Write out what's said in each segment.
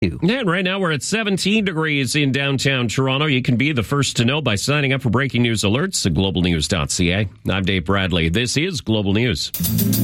And right now we're at 17 degrees in downtown Toronto. You can be the first to know by signing up for breaking news alerts at globalnews.ca. I'm Dave Bradley. This is Global News.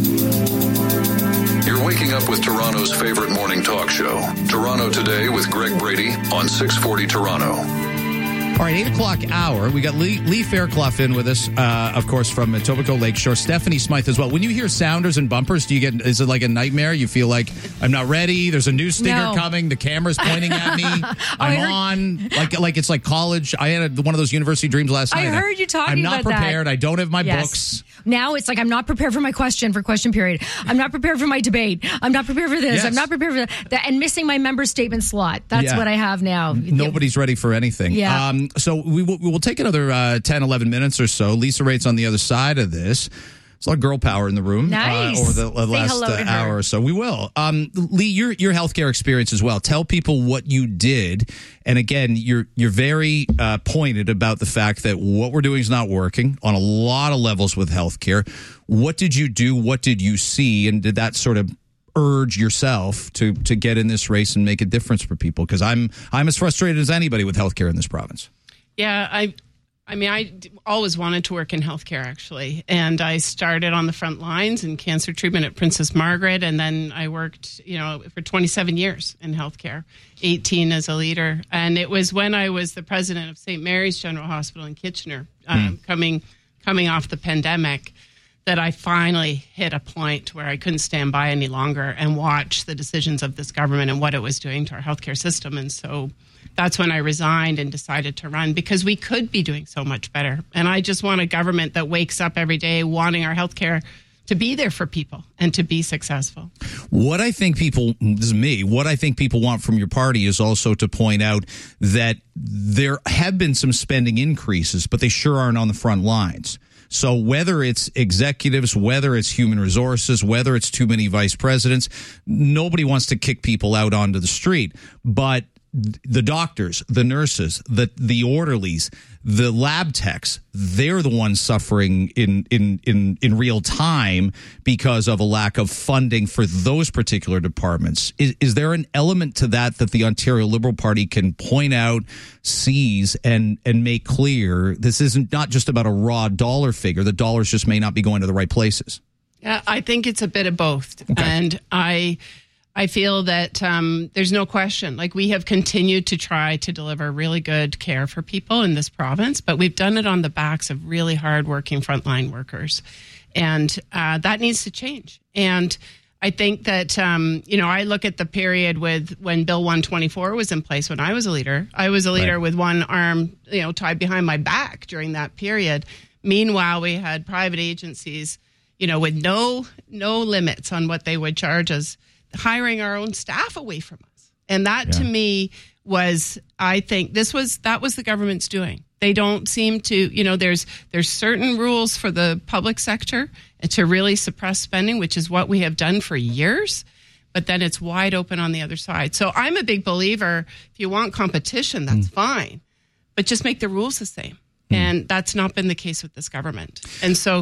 You're waking up with Toronto's favorite morning talk show, Toronto Today with Greg Brady on 640 Toronto. All right, 8 o'clock hour. We got Lee Fairclough in with us, of course, from Etobicoke Lakeshore. Stephanie Smythe as well. When you hear sounders and bumpers, is it like a nightmare? You feel like, I'm not ready, there's a news stinger coming, the camera's pointing at me, I'm on, like it's like college. I had one of those university dreams last night. I heard you talking about that. I'm not prepared. I don't have my books. Now it's like, I'm not prepared for my question period. I'm not prepared for my debate. I'm not prepared for this. Yes. I'm not prepared for that. And missing my member statement slot. That's what I have now. Nobody's ready for anything. Yeah. So we will take another 10, 11 minutes or so. Lisa Rate's on the other side of this. There's a lot of girl power in the room. Nice. Over the last hour or so. We will. Lee, your healthcare experience as well. Tell people what you did. And again, you're very pointed about the fact that what we're doing is not working on a lot of levels with healthcare. What did you do? What did you see? And did that sort of urge yourself to get in this race and make a difference for people? Because I'm as frustrated as anybody with healthcare in this province. Yeah, I always wanted to work in healthcare, actually. And I started on the front lines in cancer treatment at Princess Margaret. And then I worked, for 27 years in healthcare, 18 as a leader. And it was when I was the president of St. Mary's General Hospital in Kitchener, coming off the pandemic, that I finally hit a point where I couldn't stand by any longer and watch the decisions of this government and what it was doing to our healthcare system. And so that's when I resigned and decided to run, because we could be doing so much better. And I just want a government that wakes up every day wanting our healthcare to be there for people and to be successful. What I think people want from your party is also to point out that there have been some spending increases, but they sure aren't on the front lines. So whether it's executives, whether it's human resources, whether it's too many vice presidents, nobody wants to kick people out onto the street. But the doctors, the nurses, the orderlies, the lab techs, they're the ones suffering in real time because of a lack of funding for those particular departments. Is there an element to that the Ontario Liberal Party can point out, seize, and make clear this isn't not just about a raw dollar figure? The dollars just may not be going to the right places. Yeah, I think it's a bit of both. Okay. And I feel that there's no question. Like, we have continued to try to deliver really good care for people in this province, but we've done it on the backs of really hardworking frontline workers. And that needs to change. And I think that, I look at the period when Bill 124 was in place when I was a leader. I was a leader with one arm, tied behind my back during that period. Meanwhile, we had private agencies, with no limits on what they would charge us, hiring our own staff away from us. And that to me was, I think that was the government's doing. They don't seem to, there's certain rules for the public sector to really suppress spending, which is what we have done for years. But then it's wide open on the other side. So I'm a big believer, if you want competition, that's fine. But just make the rules the same. And that's not been the case with this government. And so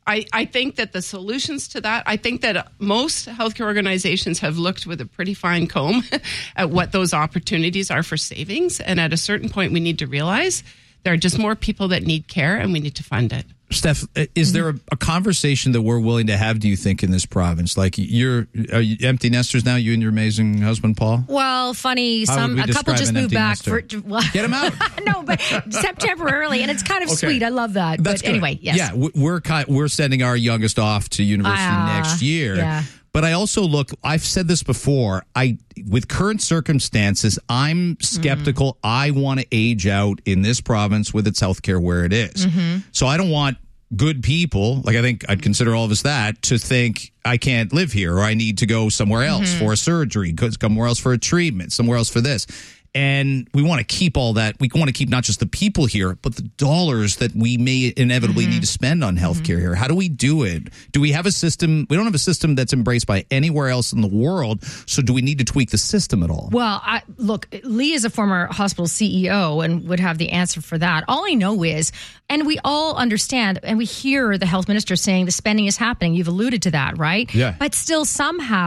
I think that the solutions to that, I think that most healthcare organizations have looked with a pretty fine comb at what those opportunities are for savings. And at a certain point, we need to realize there are just more people that need care, and we need to fund it. Steph, is there a conversation that we're willing to have, do you think, in this province? Like, are you empty nesters now, you and your amazing husband, Paul? Well, funny, a couple just moved back. Get them out. No, but temporarily, and it's kind of sweet. I love that. That's but anyway, yes. Yeah, we're sending our youngest off to university next year. Yeah. But I also I've said this before, with current circumstances, I'm skeptical. I want to age out in this province with its healthcare where it is. So I don't want good people, like I think I'd consider all of us that, to think I can't live here or I need to go somewhere else for a surgery, somewhere else for a treatment, somewhere else for this. And we want to keep all that. We want to keep not just the people here, but the dollars that we may inevitably need to spend on healthcare here. How do we do it? Do we have a system? We don't have a system that's embraced by anywhere else in the world. So do we need to tweak the system at all? Well, look, Lee is a former hospital CEO and would have the answer for that. All I know is, and we all understand, and we hear the health minister saying the spending is happening. You've alluded to that, right? Yeah. But still somehow,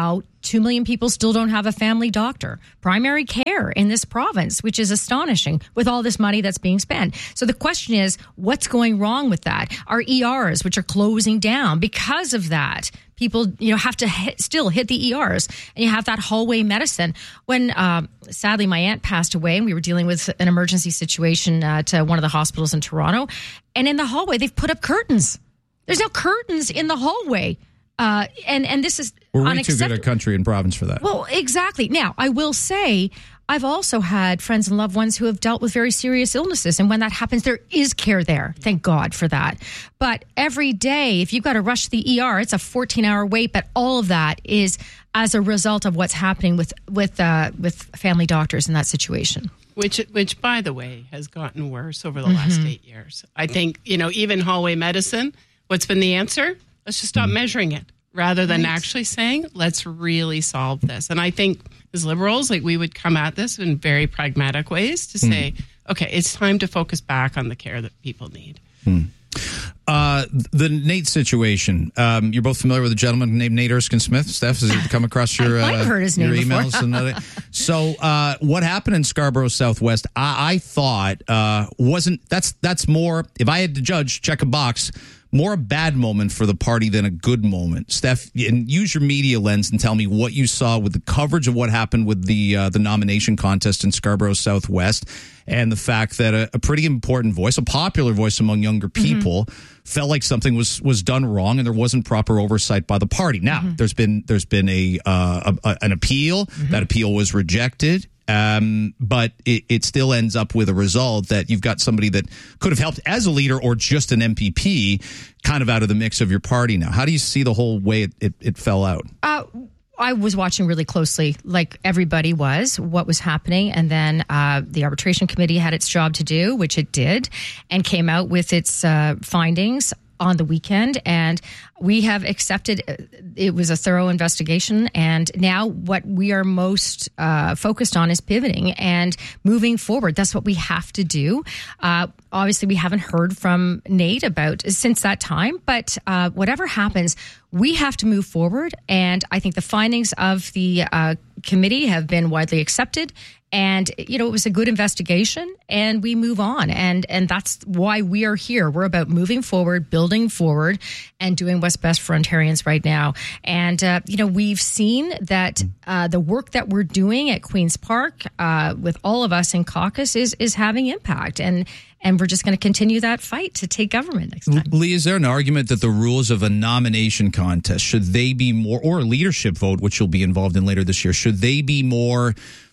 2 million people still don't have a family doctor. Primary care in this province, which is astonishing with all this money that's being spent. So the question is, what's going wrong with that? Our ERs, which are closing down because of that. People, have to still hit the ERs, and you have that hallway medicine. When sadly my aunt passed away, and we were dealing with an emergency situation at one of the hospitals in Toronto, and in the hallway they've put up curtains. There's no curtains in the hallway, and this is we're way too good a country and province for that. Well, exactly. Now I will say, I've also had friends and loved ones who have dealt with very serious illnesses. And when that happens, there is care there. Thank God for that. But every day, if you've got to rush to the ER, it's a 14-hour wait. But all of that is as a result of what's happening with family doctors in that situation. Which, by the way, has gotten worse over the last 8 years. I think, even hallway medicine, what's been the answer? Let's just stop measuring it rather than actually saying, let's really solve this. And I think as Liberals, we would come at this in very pragmatic ways to say, okay, it's time to focus back on the care that people need. The Nate situation. You're both familiar with a gentleman named Nate Erskine-Smith. Steph, has it come across your I've heard his name emails? before. So, what happened in Scarborough Southwest? I thought that's more. If I had to judge, check a box. More a bad moment for the party than a good moment. Steph, and use your media lens and tell me what you saw with the coverage of what happened with the nomination contest in Scarborough Southwest, and the fact that a pretty important voice, a popular voice among younger people, felt like something was done wrong and there wasn't proper oversight by the party. Now, there's been an appeal. That appeal was rejected. But it still ends up with a result that you've got somebody that could have helped as a leader or just an MPP kind of out of the mix of your party now. How do you see the whole way it fell out? I was watching really closely, like everybody was, what was happening. And then the arbitration committee had its job to do, which it did, and came out with its findings on the weekend, and we have accepted it was a thorough investigation, and now what we are most focused on is pivoting and moving forward. That's what we have to do. Obviously, we haven't heard from Nate since that time, but whatever happens, we have to move forward, and I think the findings of the committee have been widely accepted. And, it was a good investigation, and we move on. And that's why we are here. We're about moving forward, building forward, and doing what's best for Ontarians right now. And, we've seen that the work that we're doing at Queen's Park with all of us in caucus is having impact. And we're just going to continue that fight to take government next time. Lee, is there an argument that the rules of a nomination contest, should they be more, or a leadership vote, which you'll be involved in later this year, should they be more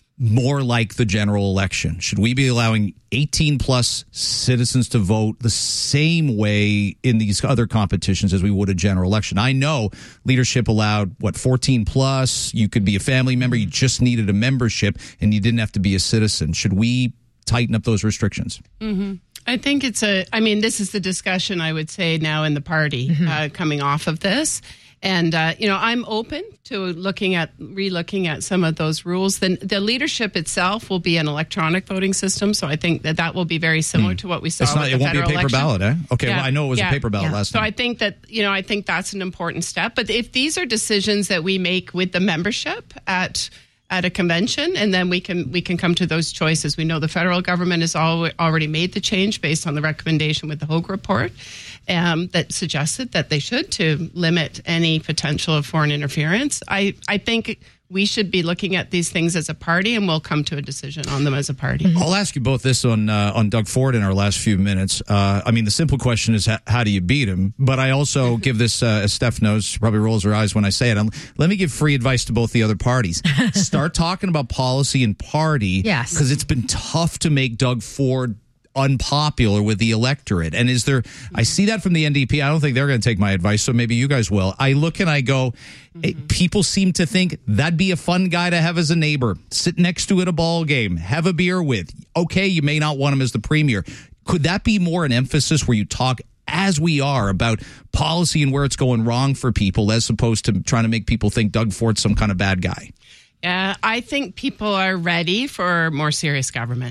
like the general election? Should we be allowing 18 plus citizens to vote the same way in these other competitions as we would a general election? I know leadership allowed 14 plus. You could be a family member. You just needed a membership and you didn't have to be a citizen. Should we tighten up those restrictions? I think this is the discussion I would say now in the party coming off of this. And, I'm open to relooking at some of those rules. Then the leadership itself will be an electronic voting system. So I think that will be very similar to what we saw with the federal election. It won't be a paper ballot, eh? Okay, yeah, well, I know it was a paper ballot last time. So I think that, I think that's an important step. But if these are decisions that we make with the membership at a convention, and then we can come to those choices. We know the federal government has already made the change based on the recommendation with the Hogue report that suggested that they should to limit any potential of foreign interference. I think we should be looking at these things as a party, and we'll come to a decision on them as a party. I'll ask you both this on Doug Ford in our last few minutes. The simple question is, how do you beat him? But I also give this, as Steph knows, she probably rolls her eyes when I say it. Let me give free advice to both the other parties. Start talking about policy and party. Yes. Because it's been tough to make Doug Ford unpopular with the electorate. And I see that from the NDP. I don't think they're going to take my advice, so maybe you guys will. I look and I go, people seem to think that'd be a fun guy to have as a neighbor, sit next to at a ball game, have a beer with. Okay, you may not want him as the premier. Could that be more an emphasis where you talk as we are about policy and where it's going wrong for people, as opposed to trying to make people think Doug Ford's some kind of bad guy? I think people are ready for more serious government.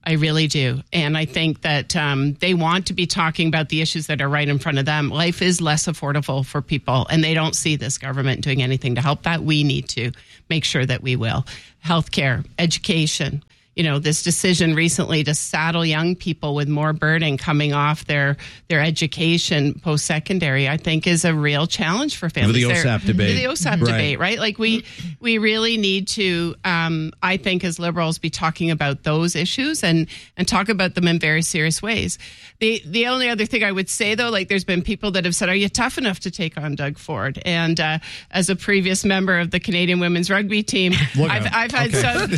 I really do. And I think that they want to be talking about the issues that are right in front of them. Life is less affordable for people, and they don't see this government doing anything to help that. We need to make sure that we will. Healthcare, education. This decision recently to saddle young people with more burden coming off their education post-secondary, I think is a real challenge for families. The OSAP debate. The OSAP debate, right? Like we really need to, I think as Liberals, be talking about those issues and talk about them in very serious ways. The only other thing I would say, though, like there's been people that have said, are you tough enough to take on Doug Ford? And as a previous member of the Canadian women's rugby team, I've had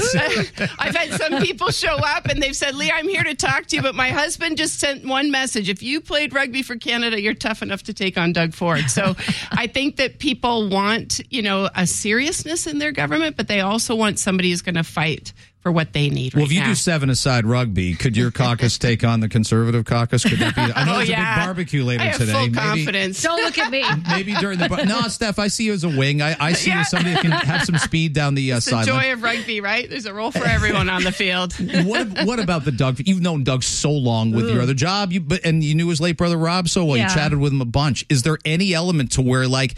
some people show up and they've said, Leah, I'm here to talk to you, but my husband just sent one message. If you played rugby for Canada, you're tough enough to take on Doug Ford. So I think that people want, a seriousness in their government, but they also want somebody who's going to fight for what they need Well, if you do 7-a-side rugby, could your caucus take on the Conservative caucus? Could that be? I know there's a big barbecue later today. I have full confidence. Don't look at me. Maybe during the... No, Steph, I see you as a wing. I see you as somebody that can have some speed down the sideline. It's the joy of rugby, right? There's a role for everyone on the field. What about the Doug? You've known Doug so long with your other job, and you knew his late brother Rob so well. You chatted with him a bunch. Is there any element to where, like,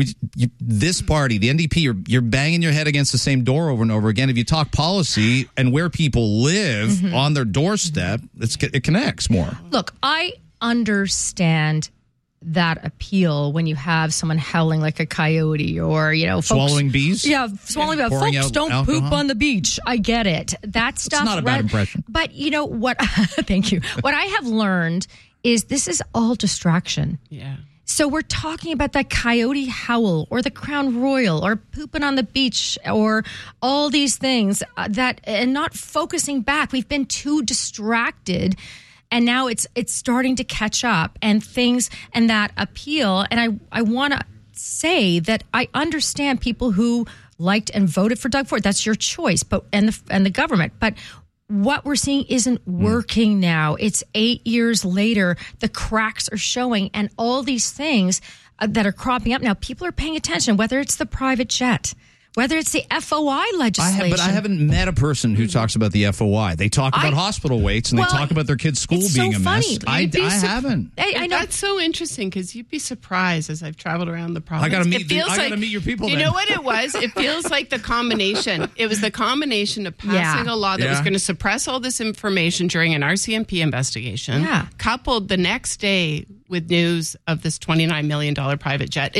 this party, the NDP, you're banging your head against the same door over and over again? If you talk policy and where people live on their doorstep, it connects more. Look, I understand that appeal when you have someone howling like a coyote or, folks, swallowing bees. Yeah, swallowing bees. Folks don't alcohol. Poop on the beach. I get it. That stuff. It's not a bad impression. But you know what? Thank you. What I have learned is this is all distraction. Yeah. So we're talking about that coyote howl or the Crown Royal or pooping on the beach or all these things and not focusing back. We've been too distracted, and now it's starting to catch up and things and that appeal. And I want to say that I understand people who liked and voted for Doug Ford. That's your choice, but and the government, but. What we're seeing isn't working now. It's 8 years later. The cracks are showing, and all these things that are cropping up now. People are paying attention, whether it's the private jet, whether it's the FOI legislation. But I haven't met a person who talks about the FOI. They talk about hospital waits, and they talk about their kids' school being a mess. I haven't. I know. That's so interesting because you'd be surprised as I've traveled around the province. I got to meet your people. You know what it was? It feels like the combination. It was the combination of passing a law that was going to suppress all this information during an RCMP investigation, coupled the next day with news of this $29 million private jet.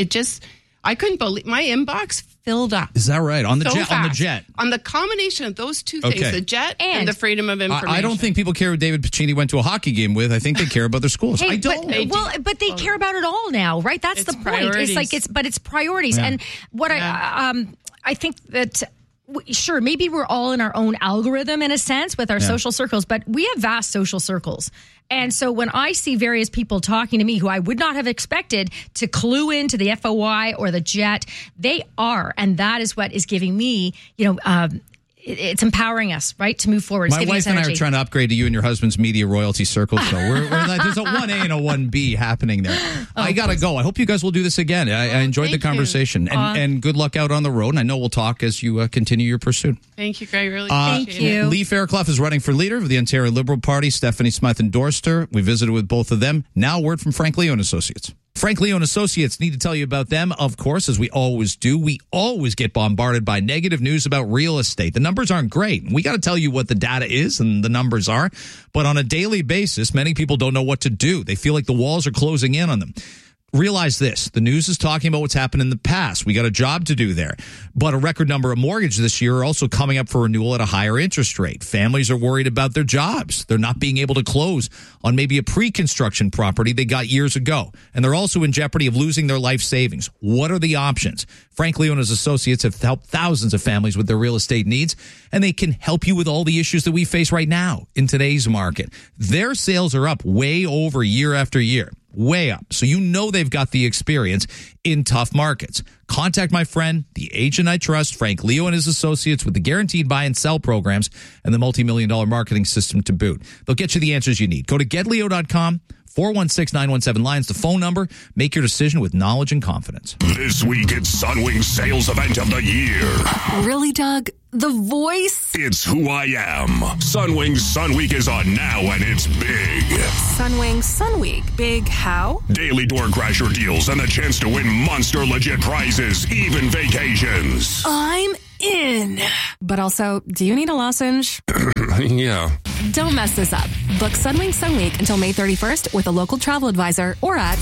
I couldn't believe my inbox filled up. Is that right? On the jet? Fast. On the jet? On the combination of those two things, the jet and the freedom of information. I don't think people care who David Piccini went to a hockey game with. I think they care about their schools. Hey, I don't. But they care about it all now, right? That's the point. Priorities. It's priorities. Yeah. And what I think that... Sure, maybe we're all in our own algorithm in a sense with our social circles, but we have vast social circles. And so when I see various people talking to me who I would not have expected to clue into the FOI or the jet, they are. And that is what is giving me, it's empowering us, right, to move forward. My wife and I are trying to upgrade to you and your husband's media royalty circle, so we're there's a 1A and a 1B happening there. I got to go. I hope you guys will do this again. I enjoyed the conversation. And good luck out on the road. And I know we'll talk as you continue your pursuit. Thank you, Greg. Really appreciate it. Lee Fairclough is running for leader of the Ontario Liberal Party. Stephanie Smyth endorsed her. We visited with both of them. Now, word from Frank Leo and Associates. Frank Leo and Associates, need to tell you about them, of course, as we always do. We always get bombarded by negative news about real estate. The numbers aren't great. We got to tell you what the data is and the numbers are. But on a daily basis, many people don't know what to do. They feel like the walls are closing in on them. Realize this, the news is talking about what's happened in the past. We got a job to do there. But a record number of mortgages this year are also coming up for renewal at a higher interest rate. Families are worried about their jobs. They're not being able to close on maybe a pre-construction property they got years ago. And they're also in jeopardy of losing their life savings. What are the options? Frank Leo and his associates have helped thousands of families with their real estate needs, and they can help you with all the issues that we face right now in today's market. Their sales are up way over year after year. Way up. So you know they've got the experience in tough markets. Contact my friend, the agent I trust, Frank Leo and his associates, with the guaranteed buy and sell programs and the multi-million-dollar marketing system to boot. They'll get you the answers you need. Go to getleo.com. 416-917-LIONS, the phone number. Make your decision with knowledge and confidence. This week, it's Sunwing's sales event of the year. Really, Doug? The voice? It's who I am. Sunwing Sun Week is on now, and it's big. Sunwing Sun Week. Big how? Daily door crasher deals and a chance to win monster legit prizes, even vacations. I'm in. But also, do you need a lozenge? Yeah. Don't mess this up. Book Sunwing Sun Week until May 31st with a local travel advisor or at...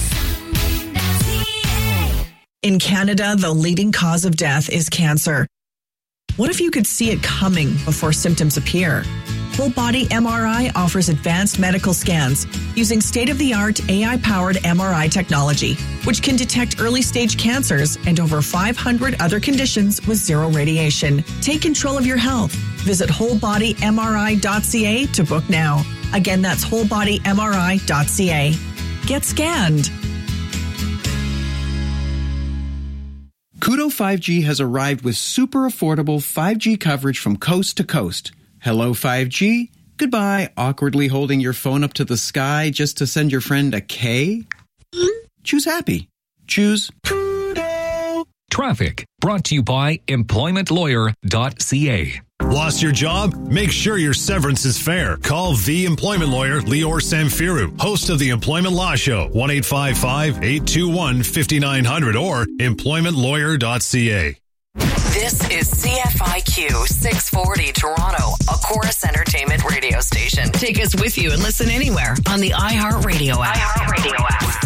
In Canada, the leading cause of death is cancer. What if you could see it coming before symptoms appear? Whole Body MRI offers advanced medical scans using state-of-the-art AI-powered MRI technology, which can detect early-stage cancers and over 500 other conditions with zero radiation. Take control of your health. Visit wholebodymri.ca to book now. Again, that's wholebodymri.ca. Get scanned. Koodo 5G has arrived with super affordable 5G coverage from coast to coast. Hello 5G. Goodbye, awkwardly holding your phone up to the sky just to send your friend a K. Choose happy. Choose Koodo. Traffic brought to you by employmentlawyer.ca. Lost your job? Make sure your severance is fair. Call the employment lawyer, Lior Samfiru, host of the Employment Law Show, 1-855-821-5900 or employmentlawyer.ca. This is CFIQ 640 Toronto, a Chorus Entertainment radio station. Take us with you and listen anywhere on the iHeartRadio app.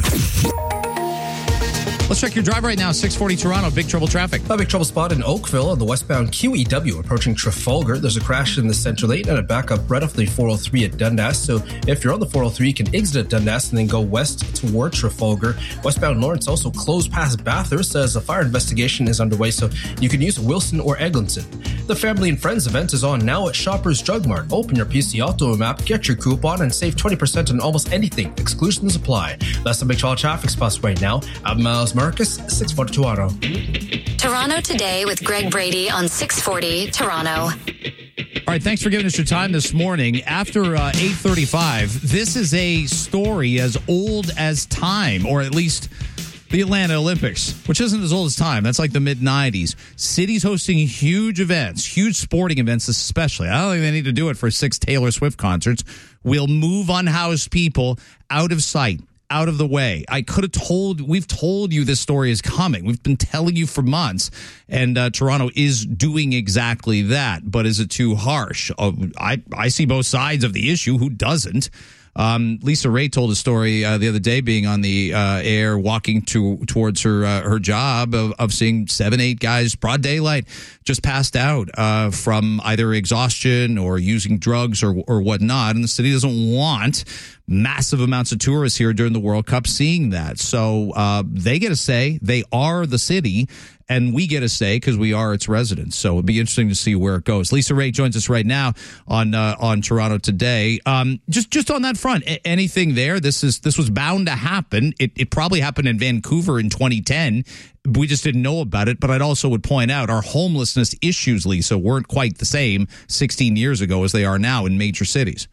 Let's check your drive right now. 640 Toronto. Big trouble traffic. A big trouble spot in Oakville on the westbound QEW approaching Trafalgar. There's a crash in the central lane and a backup right off the 403 at Dundas. So if you're on the 403, you can exit at Dundas and then go west toward Trafalgar. Westbound Lawrence also closed past Bathurst as a fire investigation is underway. So you can use Wilson or Eglinton. The Family and Friends event is on now at Shoppers Drug Mart. Open your PC Auto map, get your coupon, and save 20% on almost anything. Exclusions apply. That's the big trouble traffic spots right now. I'm Miles Marcus, 640 Toronto. Toronto Today with Greg Brady on 640 Toronto. All right, thanks for giving us your time this morning. After 8:35, this is a story as old as time, or at least the Atlanta Olympics, which isn't as old as time. That's like the mid-'90s. Cities hosting huge events, huge sporting events especially. I don't think they need to do it for 6 Taylor Swift concerts. We'll move unhoused people out of sight, out of the way. We've told you this story is coming. We've been telling you for months, and Toronto is doing exactly that. But is it too harsh? I see both sides of the issue. Who doesn't? Lisa Ray told a story the other day, being on the air, walking towards her job of seeing 7-8 guys, broad daylight, just passed out from either exhaustion or using drugs or whatnot. And the city doesn't want massive amounts of tourists here during the World Cup seeing that. So they get a say. They are the city. And we get a say because we are its residents. So it'd be interesting to see where it goes. Lisa Ray joins us right now on Toronto Today. Just on that front, anything there? This was bound to happen. It probably happened in Vancouver in 2010. We just didn't know about it. But I'd also would point out our homelessness issues, Lisa, weren't quite the same 16 years ago as they are now in major cities.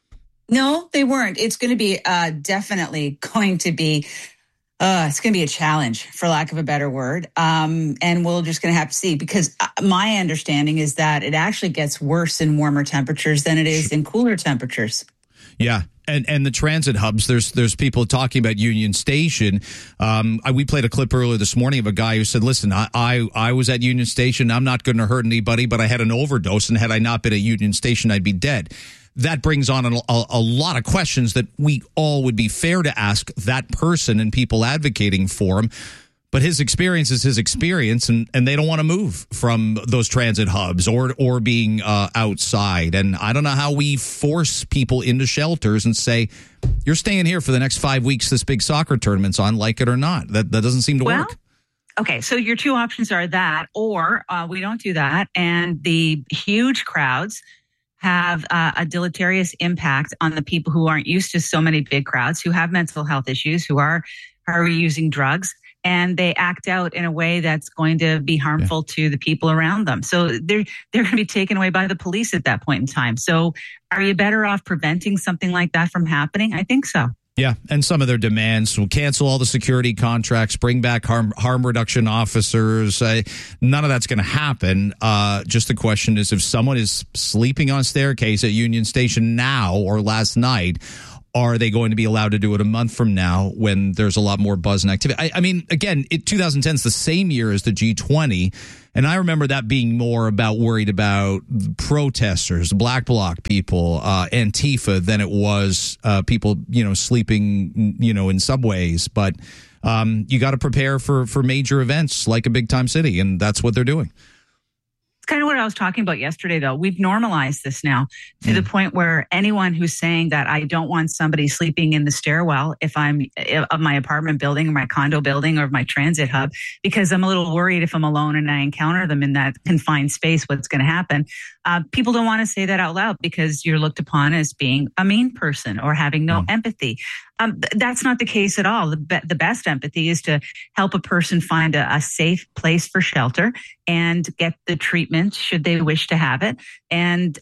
No, they weren't. It's going to be definitely going to be. It's going to be a challenge, for lack of a better word. And we're just going to have to see, because my understanding is that it actually gets worse in warmer temperatures than it is in cooler temperatures. Yeah. And the transit hubs, there's people talking about Union Station. We played a clip earlier this morning of a guy who said, listen, I was at Union Station. I'm not going to hurt anybody, but I had an overdose. And had I not been at Union Station, I'd be dead. That brings on a lot of questions that we all would be fair to ask that person and people advocating for him. But his experience is his experience, and they don't want to move from those transit hubs or being outside. And I don't know how we force people into shelters and say, you're staying here for the next 5 weeks this big soccer tournament's on, like it or not. That doesn't seem to work. Okay, so your two options are that, or we don't do that, and the huge crowds have a deleterious impact on the people who aren't used to so many big crowds, who have mental health issues, who are using drugs, and they act out in a way that's going to be harmful to the people around them. So they're going to be taken away by the police at that point in time. So are you better off preventing something like that from happening? I think so. Yeah, and some of their demands will cancel all the security contracts, bring back harm reduction officers. None of that's going to happen. Just the question is, if someone is sleeping on a staircase at Union Station now or last night, are they going to be allowed to do it a month from now when there's a lot more buzz and activity? I mean, again, 2010 is the same year as the G20. And I remember that being more worried about protesters, Black Bloc people, Antifa, than it was people, sleeping, in subways. But you got to prepare for major events like a big time city. And that's what they're doing. It's kind of what I was talking about yesterday, though. We've normalized this now to the point where anyone who's saying that I don't want somebody sleeping in the stairwell if I'm of my apartment building or my condo building or my transit hub, because I'm a little worried if I'm alone and I encounter them in that confined space, what's going to happen. People don't want to say that out loud because you're looked upon as being a mean person or having no empathy. That's not the case at all. The best empathy is to help a person find a safe place for shelter and get the treatment should they wish to have it, and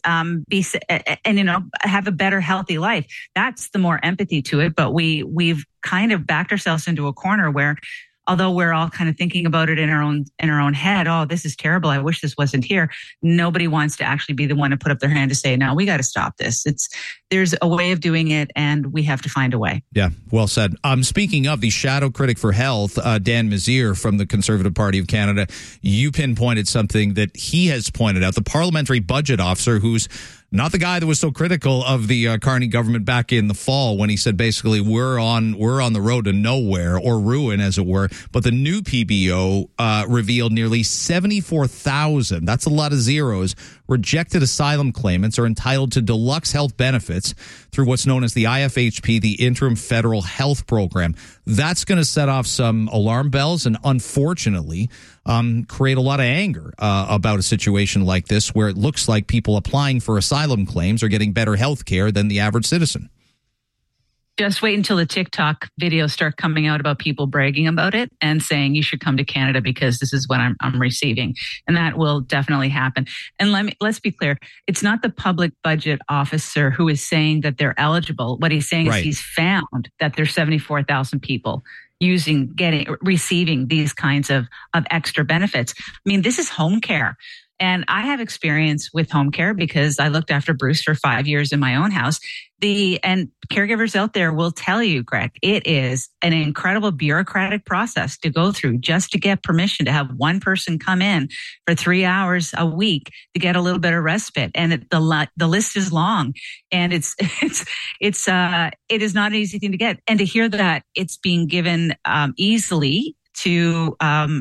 have a better, healthy life. That's the more empathy to it. But we've kind of backed ourselves into a corner where, although we're all kind of thinking about it in our own head, oh, this is terrible, I wish this wasn't here, nobody wants to actually be the one to put up their hand to say, no, we got to stop this. There's a way of doing it, and we have to find a way. Yeah, well said. Speaking of the shadow critic for health, Dan Messier from the Conservative Party of Canada, you pinpointed something that he has pointed out, the parliamentary budget officer, who's not the guy that was so critical of the Carney government back in the fall when he said basically we're on the road to nowhere or ruin, as it were. But the new PBO revealed nearly 74,000, that's a lot of zeros, rejected asylum claimants are entitled to deluxe health benefits through what's known as the IFHP, the Interim Federal Health Program. That's going to set off some alarm bells and, unfortunately, create a lot of anger about a situation like this where it looks like people applying for asylum claims are getting better health care than the average citizen. Just wait until the TikTok videos start coming out about people bragging about it and saying you should come to Canada because this is what I'm receiving. And that will definitely happen. And let's be clear. It's not the public budget officer who is saying that they're eligible. What he's saying is he's found that there's 74,000 people receiving these kinds of extra benefits. I mean, this is home care. And I have experience with home care because I looked after Bruce for 5 years in my own house. And caregivers out there will tell you, Greg, it is an incredible bureaucratic process to go through just to get permission to have one person come in for 3 hours a week to get a little bit of respite. And the list is long, and it is not an easy thing to get. And to hear that it's being given easily to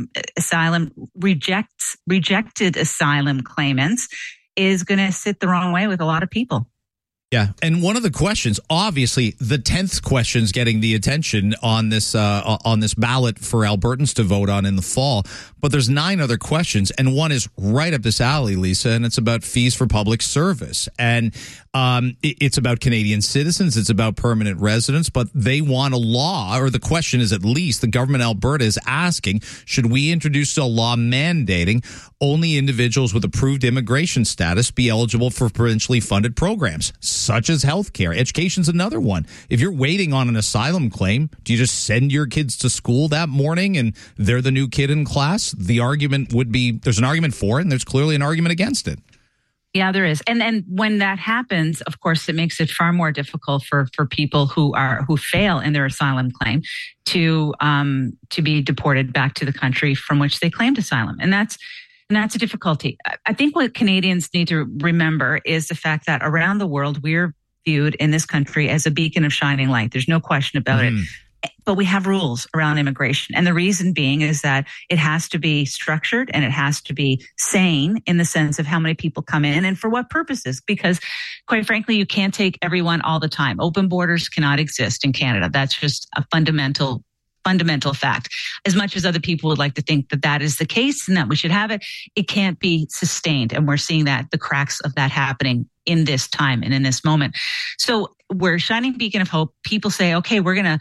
rejected asylum claimants is going to sit the wrong way with a lot of people. Yeah, and one of the questions, obviously, the 10th question's getting the attention on this ballot for Albertans to vote on in the fall. But there's 9 other questions, and one is right up this alley, Lisa, and it's about fees for public service. And it's about Canadian citizens, it's about permanent residents, but they want a law, or the question is at least the government of Alberta is asking, should we introduce a law mandating only individuals with approved immigration status be eligible for provincially funded programs, such as healthcare? Education's another one. If you're waiting on an asylum claim, do you just send your kids to school that morning and they're the new kid in class? The argument would be there's an argument for it and there's clearly an argument against it. Yeah, there is. And when that happens, of course, it makes it far more difficult for people who fail in their asylum claim to be deported back to the country from which they claimed asylum. And that's a difficulty. I think what Canadians need to remember is the fact that around the world, we're viewed in this country as a beacon of shining light. There's no question about it. But we have rules around immigration. And the reason being is that it has to be structured and it has to be sane in the sense of how many people come in and for what purposes. Because quite frankly, you can't take everyone all the time. Open borders cannot exist in Canada. That's just a fundamental fact. As much as other people would like to think that that is the case and that we should have it, it can't be sustained. And we're seeing that the cracks of that happening in this time and in this moment. So we're a shining beacon of hope. People say, okay, we're going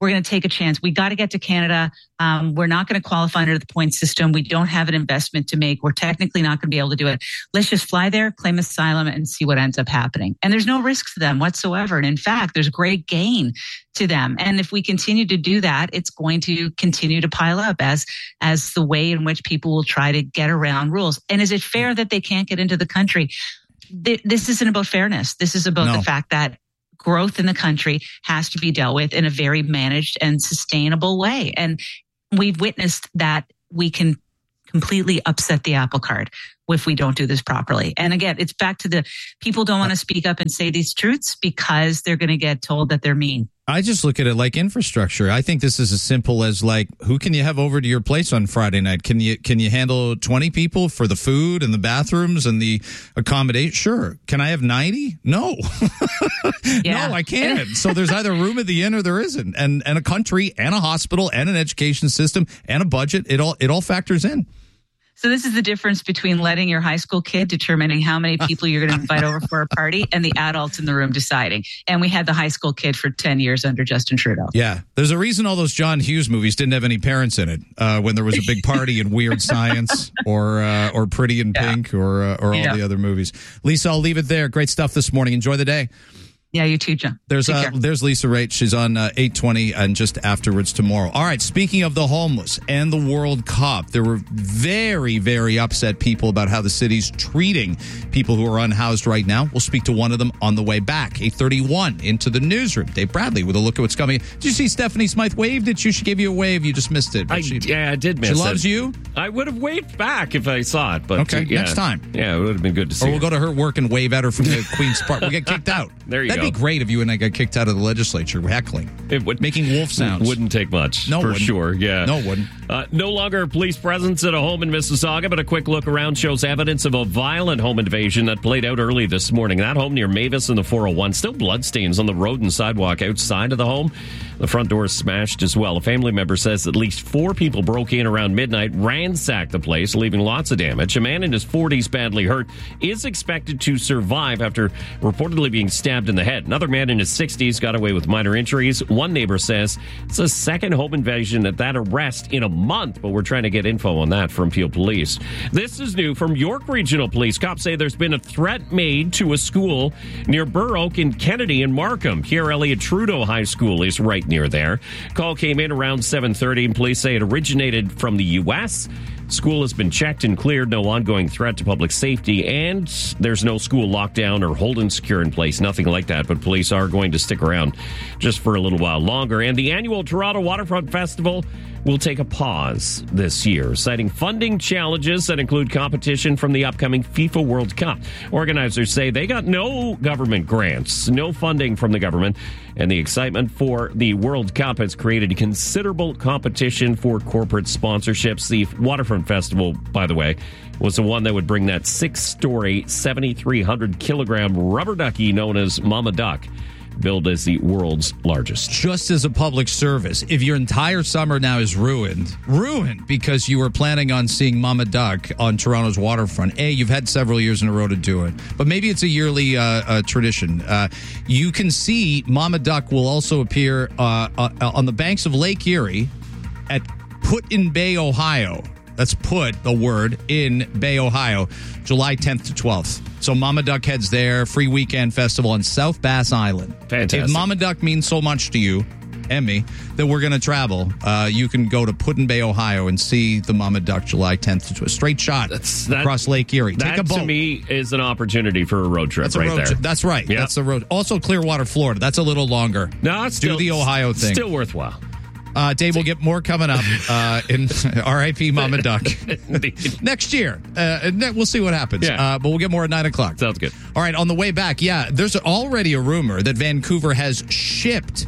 we're going to take a chance. We got to get to Canada. We're not going to qualify under the point system. We don't have an investment to make. We're technically not going to be able to do it. Let's just fly there, claim asylum, and see what ends up happening. And there's no risk to them whatsoever. And in fact, there's great gain to them. And if we continue to do that, it's going to continue to pile up as the way in which people will try to get around rules. And is it fair that they can't get into the country? This isn't about fairness. This is about the fact that growth in the country has to be dealt with in a very managed and sustainable way. And we've witnessed that we can completely upset the apple cart if we don't do this properly. And again, it's back to the people don't want to speak up and say these truths because they're going to get told that they're mean. I just look at it like infrastructure. I think this is as simple as like, who can you have over to your place on Friday night? Can you handle 20 people for the food and the bathrooms and the accommodation? Sure. Can I have 90? No. Yeah. No, I can't. So there's either room at the inn or there isn't. And a country and a hospital and an education system and a budget, it all factors in. So this is the difference between letting your high school kid determining how many people you're going to invite over for a party and the adults in the room deciding. And we had the high school kid for 10 years under Justin Trudeau. Yeah. There's a reason all those John Hughes movies didn't have any parents in it when there was a big party in Weird Science or Pretty in Pink or all the other movies. Lisa, I'll leave it there. Great stuff this morning. Enjoy the day. Yeah, you too, John. There's Lisa Raitt. She's on 8:20 and just afterwards tomorrow. All right, speaking of the homeless and the World Cup, there were very, very upset people about how the city's treating people who are unhoused right now. We'll speak to one of them on the way back. 8:31 into the newsroom. Dave Bradley with a look at what's coming. Did you see Stephanie Smythe waved at you? She gave you a wave. You just missed it. I did miss it. She loves you? I would have waved back if I saw it. But okay, next time. Yeah, it would have been good to see Or we'll go to her work and wave at her from the Queen's Park. We'll get kicked out. There you go. That'd be great if you and I got kicked out of the legislature heckling. It would, making wolf sounds. Wouldn't take much. No, for wouldn't. Sure. Yeah. No, it wouldn't. No longer a police presence at a home in Mississauga, but a quick look around shows evidence of a violent home invasion that played out early this morning. That home near Mavis and the 401. Still bloodstains on the road and sidewalk outside of the home. The front door is smashed as well. A family member says at least 4 people broke in around midnight, ransacked the place, leaving lots of damage. A man in his 40s badly hurt is expected to survive after reportedly being stabbed in the head. Another man in his 60s got away with minor injuries. One neighbor says it's a second home invasion at that arrest in a month, but we're trying to get info on that from Peel Police. This is new from York Regional Police. Cops say there's been a threat made to a school near Burr Oak and Kennedy and Markham. Pierre Elliott Trudeau High School is right near there. Call came in around 7:30 and police say it originated from the U.S. School has been checked and cleared. No ongoing threat to public safety, and there's no school lockdown or hold and secure in place. Nothing like that, but police are going to stick around just for a little while longer. And the annual Toronto Waterfront Festival will take a pause this year, citing funding challenges that include competition from the upcoming FIFA World Cup. Organizers say they got no government grants, no funding from the government, and the excitement for the World Cup has created considerable competition for corporate sponsorships. The Waterfront Festival, by the way, was the one that would bring that 6-story, 7,300-kilogram rubber ducky known as Mama Duck, billed as the world's largest. Just as a public service, if your entire summer now is ruined because you were planning on seeing Mama Duck on Toronto's waterfront, you've had several years in a row to do it, but maybe it's a yearly tradition. You can see Mama Duck will also appear on the banks of Lake Erie at Put-in-Bay, Ohio. That's Put, the word, in Bay, Ohio, July 10th to 12th. So Mama Duck heads there, free weekend festival on South Bass Island. Fantastic. If Mama Duck means so much to you and me that we're going to travel, you can go to Put-in-Bay, Ohio and see the Mama Duck July 10th to 12th. Straight shot across Lake Erie. Take a boat. That, to me, is an opportunity for a road trip there. That's right. Yep. That's the road. Also, Clearwater, Florida. That's a little longer. No, it's do the Ohio thing. Still worthwhile. Dave, we'll get more coming up in R.I.P. Mama Duck next year. We'll see what happens. Yeah. But we'll get more at 9 o'clock. Sounds good. All right, on the way back, there's already a rumor that Vancouver has shipped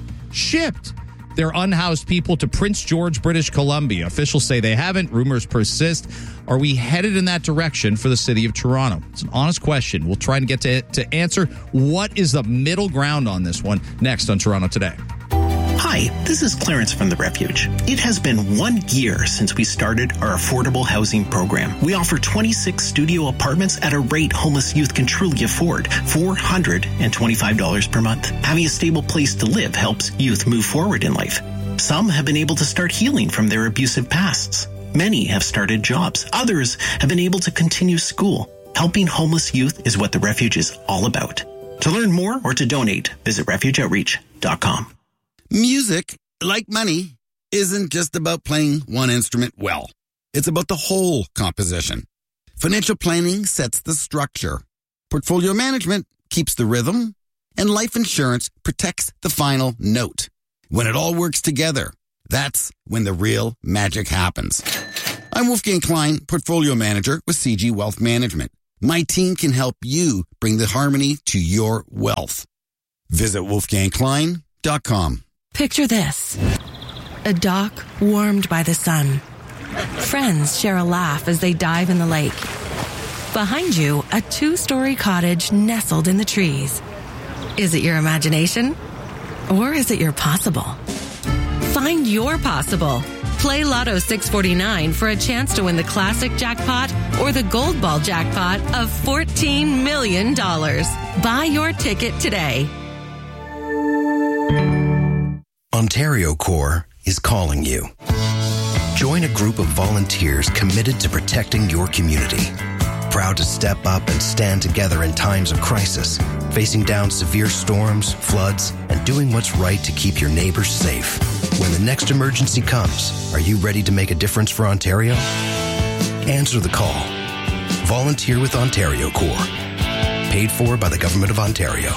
their unhoused people to Prince George, British Columbia. Officials say they haven't. Rumors persist. Are we headed in that direction for the city of Toronto? It's an honest question. We'll try and get to answer what is the middle ground on this one next on Toronto Today. Hi, this is Clarence from The Refuge. It has been 1 year since we started our affordable housing program. We offer 26 studio apartments at a rate homeless youth can truly afford, $425 per month. Having a stable place to live helps youth move forward in life. Some have been able to start healing from their abusive pasts. Many have started jobs. Others have been able to continue school. Helping homeless youth is what the Refuge is all about. To learn more or to donate, visit refugeoutreach.com. Music, like money, isn't just about playing one instrument well. It's about the whole composition. Financial planning sets the structure. Portfolio management keeps the rhythm. And life insurance protects the final note. When it all works together, that's when the real magic happens. I'm Wolfgang Klein, Portfolio Manager with CG Wealth Management. My team can help you bring the harmony to your wealth. Visit wolfgangklein.com. Picture this. A dock warmed by the sun. Friends share a laugh as they dive in the lake. Behind you, a 2-story cottage nestled in the trees. Is it your imagination? Or is it your possible? Find your possible. Play Lotto 649 for a chance to win the classic jackpot or the gold ball jackpot of $14 million. Buy your ticket today. Ontario Corps is calling you. Join a group of volunteers committed to protecting your community. Proud to step up and stand together in times of crisis, facing down severe storms, floods, and doing what's right to keep your neighbors safe. When the next emergency comes, are you ready to make a difference for Ontario? Answer the call. Volunteer with Ontario Corps. Paid for by the Government of Ontario.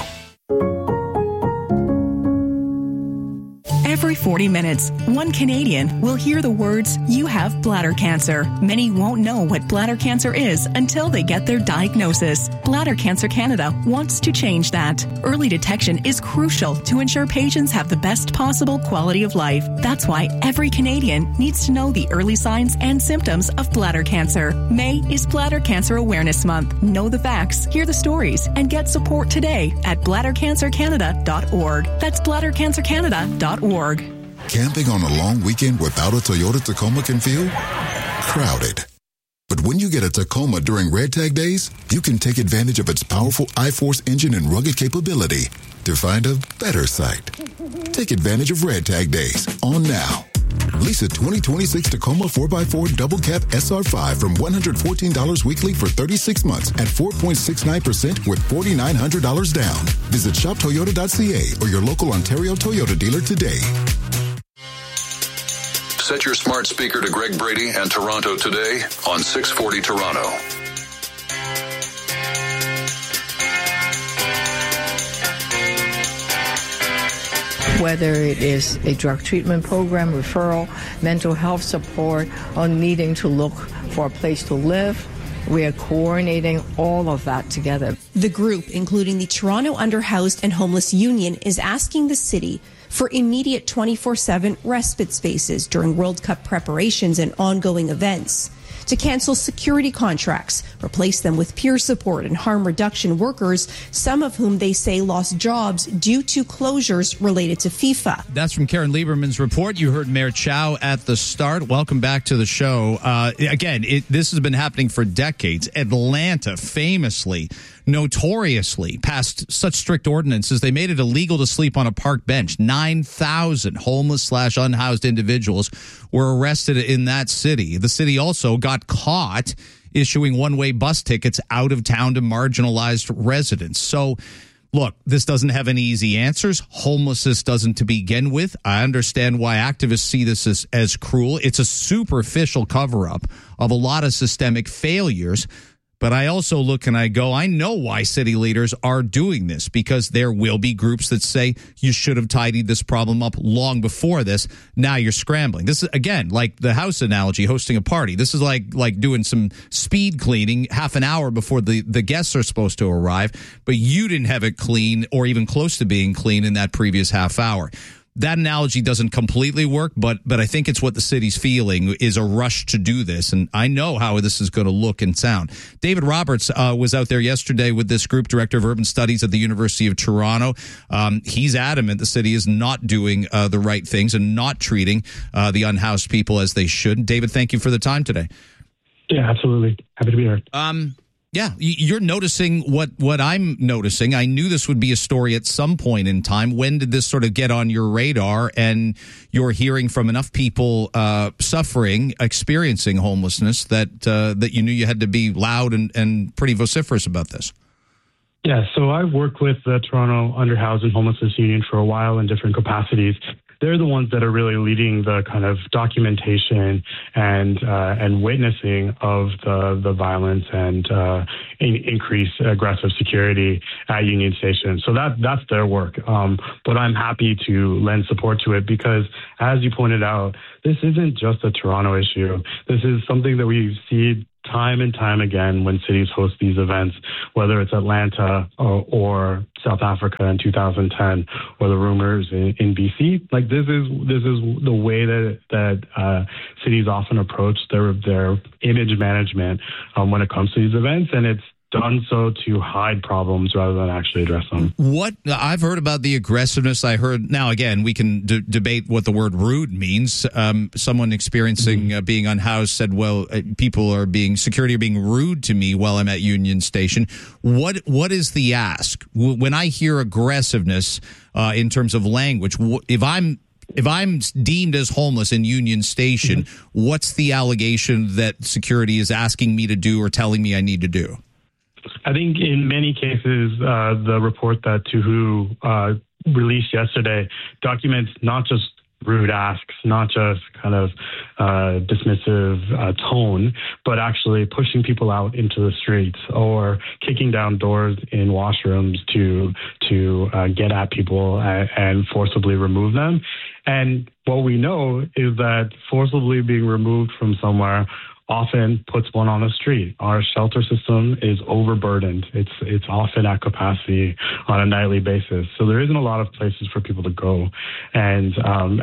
Every 40 minutes, one Canadian will hear the words, "You have bladder cancer." Many won't know what bladder cancer is until they get their diagnosis. Bladder Cancer Canada wants to change that. Early detection is crucial to ensure patients have the best possible quality of life. That's why every Canadian needs to know the early signs and symptoms of bladder cancer. May is Bladder Cancer Awareness Month. Know the facts, hear the stories, and get support today at bladdercancercanada.org. That's bladdercancercanada.org. Camping on a long weekend without a Toyota Tacoma can feel crowded. But when you get a Tacoma during Red Tag Days, you can take advantage of its powerful iForce engine and rugged capability to find a better site. Take advantage of Red Tag Days on now. Lease a 2026 Tacoma 4x4 Double Cab SR5 from $114 weekly for 36 months at 4.69% with $4,900 down. Visit shoptoyota.ca or your local Ontario Toyota dealer today. Set your smart speaker to Greg Brady and Toronto Today on 640 Toronto. Whether it is a drug treatment program, referral, mental health support, or needing to look for a place to live, we are coordinating all of that together. The group, including the Toronto Underhoused and Homeless Union, is asking the city for immediate 24/7 respite spaces during World Cup preparations and ongoing events, to cancel security contracts, replace them with peer support and harm reduction workers, some of whom they say lost jobs due to closures related to FIFA. That's from Karen Lieberman's report. You heard Mayor Chow at the start. Welcome back to the show. This has been happening for decades. Atlanta famously, notoriously passed such strict ordinances, they made it illegal to sleep on a park bench. 9,000 homeless/unhoused individuals were arrested in that city. The city also got caught issuing one-way bus tickets out of town to marginalized residents. So, look, this doesn't have any easy answers. Homelessness doesn't to begin with. I understand why activists see this as cruel. It's a superficial cover-up of a lot of systemic failures. But I also look and I go, I know why city leaders are doing this, because there will be groups that say you should have tidied this problem up long before this. Now you're scrambling. This is, again, like the house analogy, hosting a party. This is like doing some speed cleaning half an hour before the guests are supposed to arrive, but you didn't have it clean or even close to being clean in that previous half hour. That analogy doesn't completely work, but I think it's what the city's feeling is a rush to do this, and I know how this is going to look and sound. David Roberts was out there yesterday with this group, Director of Urban Studies at the University of Toronto. He's adamant the city is not doing the right things and not treating the unhoused people as they should. David, thank you for the time today. Yeah, absolutely. Happy to be here. Yeah, you're noticing what I'm noticing. I knew this would be a story at some point in time. When did this sort of get on your radar? And you're hearing from enough people suffering, experiencing homelessness that you knew you had to be loud and pretty vociferous about this. Yeah, so I've worked with the Toronto Underhoused and Homelessness Union for a while in different capacities. They're the ones that are really leading the kind of documentation and witnessing of the violence and increased aggressive security at Union Station. So that's their work. But I'm happy to lend support to it because, as you pointed out, this isn't just a Toronto issue. This is something that we see time and time again when cities host these events, whether it's Atlanta or South Africa in 2010 or the rumors in BC. Like this is the way that cities often approach their image management when it comes to these events, and it's done so to hide problems rather than actually address them. What I've heard about the aggressiveness, I heard, now again, we can debate what the word rude means. Someone experiencing being unhoused said, well, security are being rude to me while I'm at Union Station. What is the ask? When I hear aggressiveness in terms of language, if I'm deemed as homeless in Union Station, what's the allegation that security is asking me to do or telling me I need to do? I think in many cases, the report that Tuhu released yesterday documents not just rude asks, not just kind of dismissive tone, but actually pushing people out into the streets or kicking down doors in washrooms to get at people and forcibly remove them. And what we know is that forcibly being removed from somewhere often puts one on the street. Our shelter system is overburdened. It's often at capacity on a nightly basis. So there isn't a lot of places for people to go. And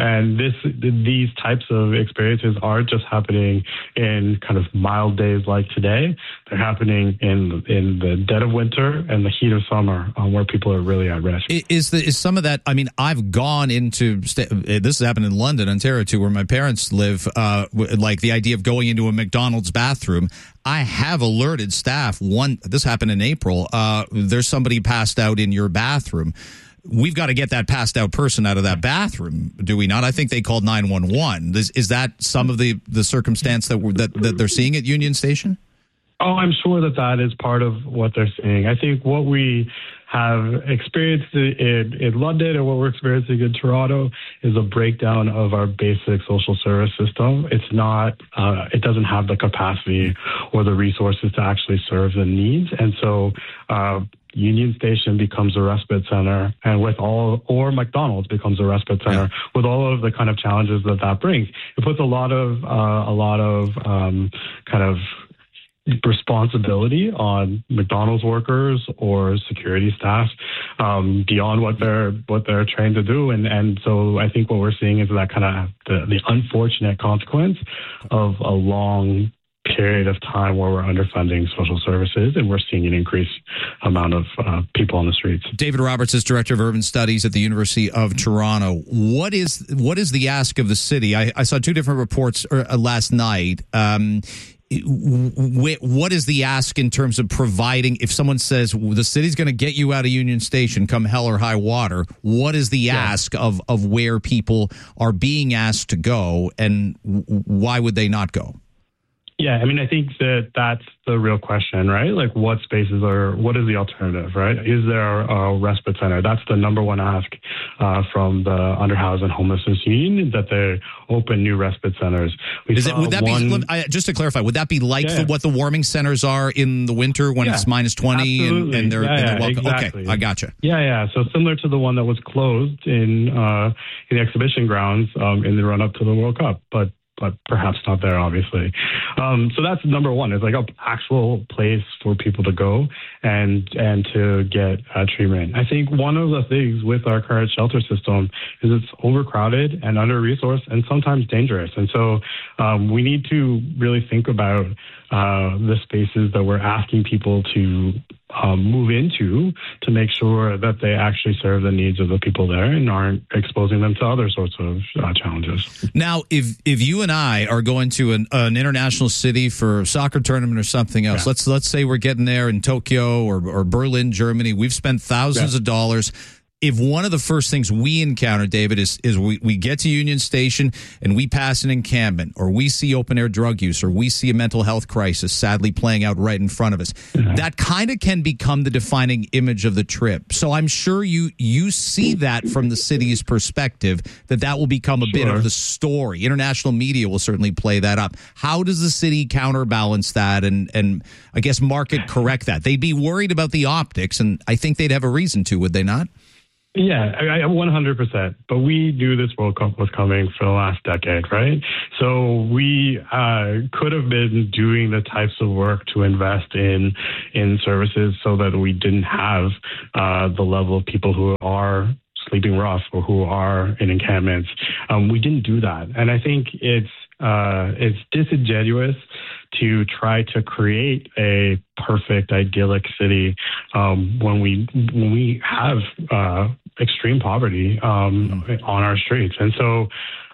these types of experiences aren't just happening in kind of mild days like today. They're happening in the dead of winter and the heat of summer, where people are really at risk. Is some of that? I mean, I've gone into this has happened in London, Ontario, too, where my parents live. Like the idea of going into a McDonald's bathroom. I have alerted staff. This happened in April. There's somebody passed out in your bathroom. We've got to get that passed out person out of that bathroom, do we not? I think they called 911. Is that some of the circumstance that they're seeing at Union Station? Oh, I'm sure that is part of what they're seeing. I think what we have experienced in London and what we're experiencing in Toronto is a breakdown of our basic social service system. It's not, it doesn't have the capacity or the resources to actually serve the needs. And so, Union Station becomes a respite center, and or McDonald's becomes a respite center with all of the kind of challenges that brings. It puts a lot of kind of responsibility on McDonald's workers or security staff beyond what they're trained to do, and so I think what we're seeing is that kind of the unfortunate consequence of a long period of time where we're underfunding social services, and we're seeing an increased amount of people on the streets. David Roberts is Director of Urban Studies at the University of Toronto. What is the ask of the city? I saw two different reports last night. What is the ask in terms of providing, if someone says the city's going to get you out of Union Station come hell or high water, what is the ask of where people are being asked to go, and why would they not go? Yeah, I mean, I think that's the real question, right? Like, what is the alternative, right? Is there a respite center? That's the number one ask from the Underhoused and Homelessness Union, that they open new respite centers. Just to clarify, would that be like what the warming centers are in the winter when it's minus 20 and they're welcome? Exactly. Okay, I gotcha. Yeah. So similar to the one that was closed in the exhibition grounds in the run up to the World Cup, but perhaps not there, obviously. So that's number one. It's like an actual place for people to go and to get treatment. I think one of the things with our current shelter system is it's overcrowded and under-resourced and sometimes dangerous. And so we need to really think about the spaces that we're asking people to move into to make sure that they actually serve the needs of the people there and aren't exposing them to other sorts of challenges. Now, if you and I are going to an international city for a soccer tournament or something else, let's say we're getting there in Tokyo or Berlin, Germany, we've spent thousands of dollars. If one of the first things we encounter, David, is we get to Union Station and we pass an encampment, or we see open-air drug use, or we see a mental health crisis sadly playing out right in front of us, that kind of can become the defining image of the trip. So I'm sure you see that from the city's perspective, that will become a bit of the story. International media will certainly play that up. How does the city counterbalance that and I guess market correct that? They'd be worried about the optics, and I think they'd have a reason to, would they not? Yeah, 100%. But we knew this World Cup was coming for the last decade, right? So we could have been doing the types of work to invest in services so that we didn't have the level of people who are sleeping rough or who are in encampments. We didn't do that. And I think it's disingenuous to try to create a perfect, idyllic city when we have extreme poverty on our streets. And so,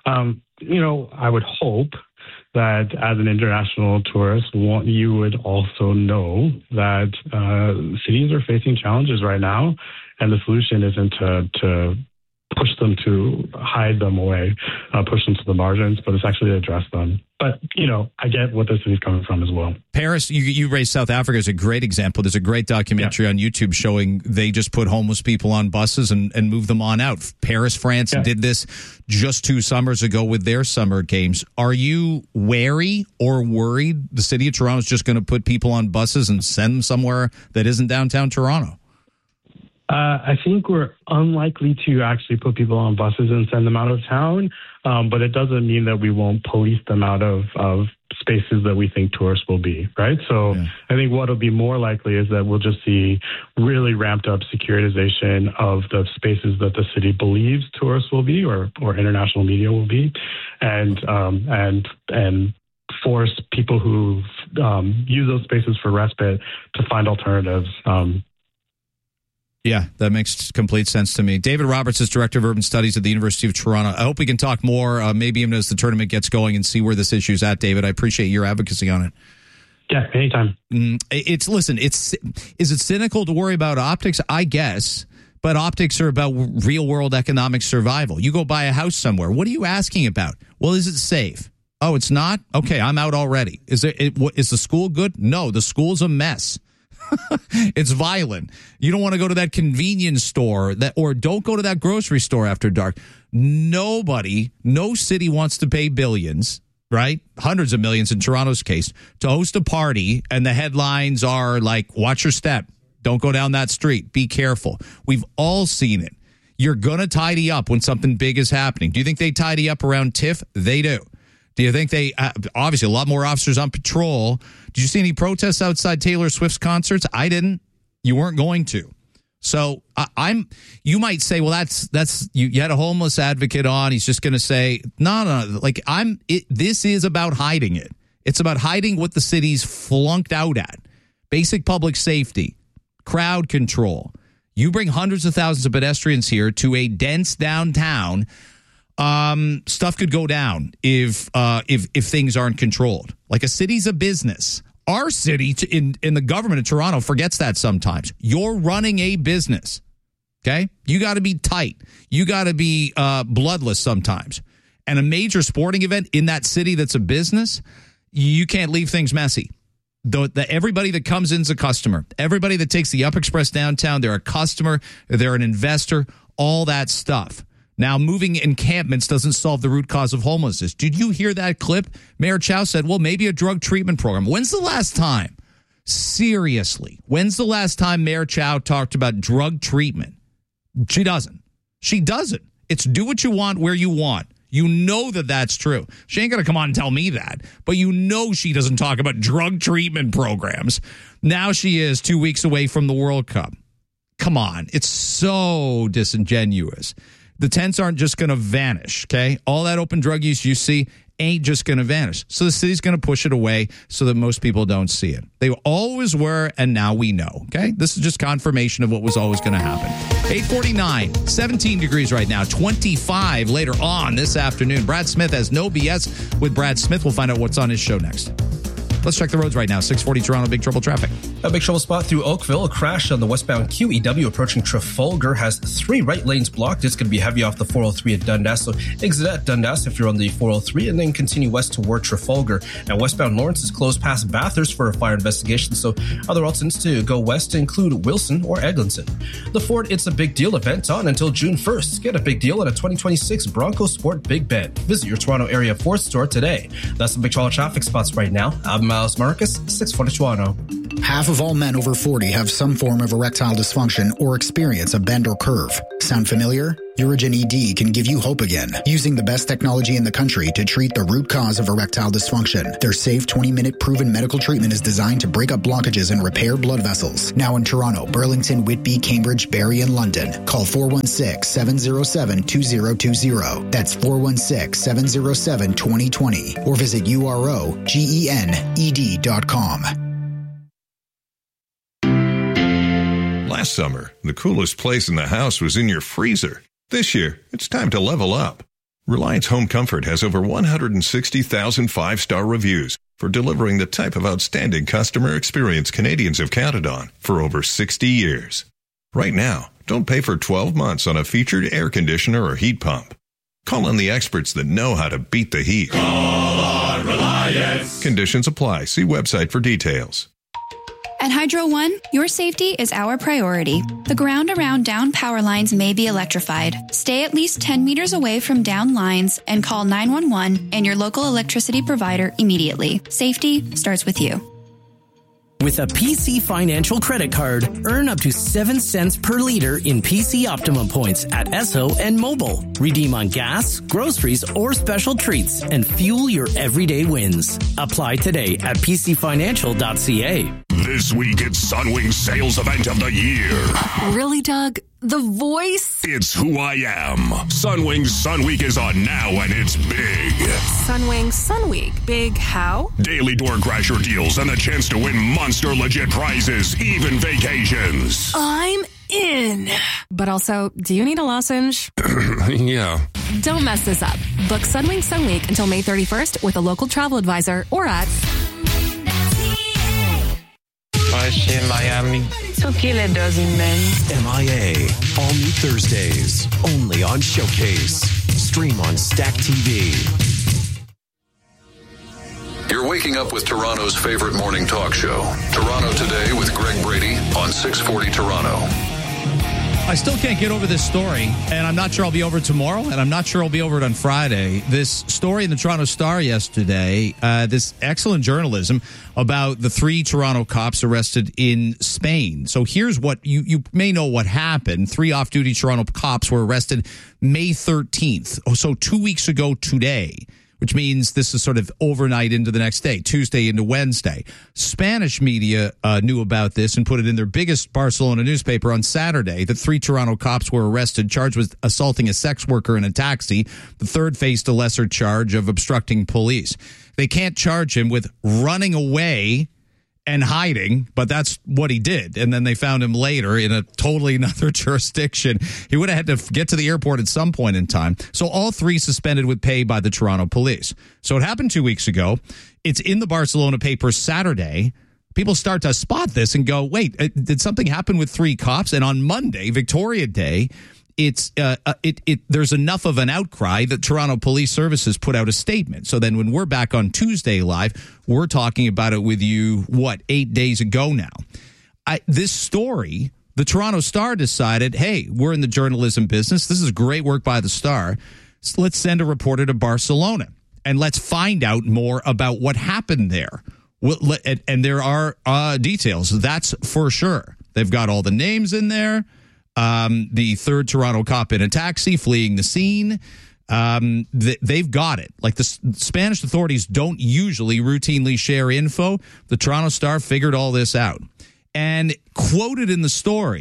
I would hope that as an international tourist, you would also know that cities are facing challenges right now, and the solution isn't to push them to hide them away, push them to the margins, but it's actually to address them. But, I get what this city's coming from as well. Paris, you raised South Africa as a great example. There's a great documentary on YouTube showing they just put homeless people on buses and move them on out. Paris, France did this just 2 summers ago with their summer games. Are you wary or worried the city of Toronto is just going to put people on buses and send them somewhere that isn't downtown Toronto? I think we're unlikely to actually put people on buses and send them out of town, but it doesn't mean that we won't police them out of spaces that we think tourists will be, right? So I think what will be more likely is that we'll just see really ramped up securitization of the spaces that the city believes tourists will be or international media will be, and force people who use those spaces for respite to find alternatives. Yeah, that makes complete sense to me. David Roberts is Director of Urban Studies at the University of Toronto. I hope we can talk more, maybe even as the tournament gets going, and see where this issue's at, David. I appreciate your advocacy on it. Yeah, anytime. Is it cynical to worry about optics? I guess. But optics are about real-world economic survival. You go buy a house somewhere. What are you asking about? Well, is it safe? Oh, it's not? Okay, I'm out already. Is the school good? No, the school's a mess. It's violent. You don't want to go to that convenience store or don't go to that grocery store after dark. No city wants to pay billions, right? Hundreds of millions in Toronto's case, to host a party, and the headlines are like, watch your step. Don't go down that street. Be careful. We've all seen it. You're going to tidy up when something big is happening. Do you think they tidy up around TIFF? They do. Do you think they, obviously a lot more officers on patrol. Did you see any protests outside Taylor Swift's concerts? I didn't. You weren't going to. So you might say, well, that's you had a homeless advocate on. He's just going to say, no. This is about hiding it. It's about hiding what the city's flunked out at. Basic public safety, crowd control. You bring hundreds of thousands of pedestrians here to a dense downtown. Stuff could go down if things aren't controlled. Like, a city's a business. Our city in the government of Toronto forgets that sometimes. You're running a business. Okay? You got to be tight. You got to be bloodless sometimes. And a major sporting event in that city that's a business, you can't leave things messy. Everybody that comes in is a customer. Everybody that takes the Up Express downtown, they're a customer, they're an investor, all that stuff. Now, moving encampments doesn't solve the root cause of homelessness. Did you hear that clip? Mayor Chow said, well, maybe a drug treatment program. When's the last time? Seriously, when's the last time Mayor Chow talked about drug treatment? She doesn't. It's do what you want where you want. You know that's true. She ain't going to come on and tell me that. But you know she doesn't talk about drug treatment programs. Now she is 2 weeks away from the World Cup. Come on. It's so disingenuous. The tents aren't just going to vanish, okay? All that open drug use you see, ain't just going to vanish. So the city's going to push it away so that most people don't see it. They always were, and now we know. Okay? This is just confirmation of what was always going to happen. 8:49, 17 degrees right now, 25 later on this afternoon. Brad Smith has no BS with Brad Smith. We'll find out what's on his show next. Let's check the roads right now. 640 Toronto, big trouble traffic. A big trouble spot through Oakville. A crash on the westbound QEW approaching Trafalgar has 3 right lanes blocked. It's going to be heavy off the 403 at Dundas. So exit at Dundas if you're on the 403 and then continue west toward Trafalgar. Now westbound Lawrence is closed past Bathurst for a fire investigation. So other options to go west include Wilson or Eglinton. The Ford It's a Big Deal event on until June 1st. Get a big deal at a 2026 Bronco Sport Big Bend. Visit your Toronto area Ford store today. That's the big trouble traffic spots right now. I'm Miles Marcus, 640 Toronto. Half of all men over 40 have some form of erectile dysfunction or experience a bend or curve. Sound familiar? Urigen ED can give you hope again, using the best technology in the country to treat the root cause of erectile dysfunction. Their safe 20-minute proven medical treatment is designed to break up blockages and repair blood vessels. Now in Toronto, Burlington, Whitby, Cambridge, Barrie, and London. Call 416-707-2020. That's 416-707-2020. Or visit UROGENED.com. Last summer, the coolest place in the house was in your freezer. This year, it's time to level up. Reliance Home Comfort has over 160,000 5-star reviews for delivering the type of outstanding customer experience Canadians have counted on for over 60 years. Right now, don't pay for 12 months on a featured air conditioner or heat pump. Call on the experts that know how to beat the heat. Call on Reliance. Conditions apply. See website for details. At Hydro One, your safety is our priority. The ground around down power lines may be electrified. Stay at least 10 meters away from down lines and call 911 and your local electricity provider immediately. Safety starts with you. With a PC Financial credit card, earn up to 7 cents per liter in PC Optimum points at Esso and Mobile. Redeem on gas, groceries, or special treats and fuel your everyday wins. Apply today at pcfinancial.ca. This week, it's Sunwing's sales event of the year. Really, Doug? The voice? It's who I am. Sunwing's Sun Week is on now, and it's big. Sunwing Sun Week. Big how? Daily door crasher deals and the chance to win monster legit prizes, even vacations. I'm in. But also, do you need a lozenge? Yeah. Don't mess this up. Book Sunwing Sun Week until May 31st with a local travel advisor or at... in Miami. Tequila doesn't men. MIA. All new Thursdays. Only on Showcase. Stream on Stack TV. You're waking up with Toronto's favorite morning talk show. Toronto Today with Greg Brady on 640 Toronto. I still can't get over this story, and I'm not sure I'll be over it tomorrow, and I'm not sure I'll be over it on Friday. This story in the Toronto Star yesterday, this excellent journalism about the 3 Toronto cops arrested in Spain. So here's what you may know what happened. 3 off-duty Toronto cops were arrested May 13th, so 2 weeks ago today, which means this is sort of overnight into the next day, Tuesday into Wednesday. Spanish media knew about this and put it in their biggest Barcelona newspaper on Saturday that 3 Toronto cops were arrested, charged with assaulting a sex worker in a taxi. The third faced a lesser charge of obstructing police. They can't charge him with running away and hiding, but that's what he did. And then they found him later in a totally another jurisdiction. He would have had to get to the airport at some point in time. So all 3 suspended with pay by the Toronto police. So it happened 2 weeks ago. It's in the Barcelona papers Saturday. People start to spot this and go, wait, did something happen with 3 cops? And on Monday, Victoria Day, there's enough of an outcry that Toronto Police Services put out a statement. So then when we're back on Tuesday live, we're talking about it with you, 8 days ago now. This story, the Toronto Star decided, hey, we're in the journalism business. This is great work by the Star. So let's send a reporter to Barcelona and let's find out more about what happened there. And there are details, that's for sure. They've got all the names in there. The third Toronto cop in a taxi fleeing the scene. They've got it. Like the Spanish authorities don't usually routinely share info. The Toronto Star figured all this out. And quoted in the story,